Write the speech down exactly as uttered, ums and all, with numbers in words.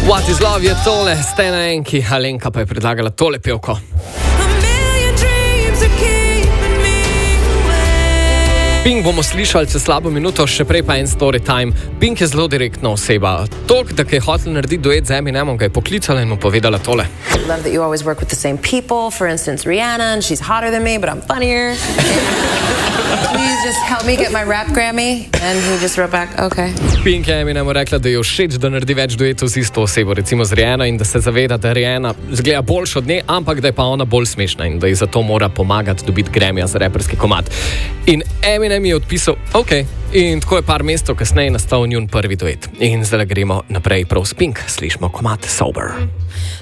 What is love je tole, ste na enki, Alenka pa je predlagala tole pevko. Pink bomo slišali čez slabo minuto, še prej pa en story time. Pink je zelo direktna oseba. Toliko, da je hotel narediti duet z Eminemom, ga je poklicala in mu povedala tole. Love that you always work with the same people. For instance, Rihanna, and she's hotter than me, but I'm funnier. Please just help me get my rap Grammy. And he just wrote back, okay. Pink je Eminemu rekla, da je všeč, da naredi več duetov z isto osebo, recimo z Rihanna, in da se zaveda, da Rihanna zgleda boljša od nje, ampak da je pa ona bolj smešna in da ji zato mora pomagati dobiti Grammyja za raperski komad. In Eminem je odpisal, ok. In tako je par mesecev kasneje nastal njun prvi duet. In zdaj gremo naprej prav s Pink, slišimo komad Sober.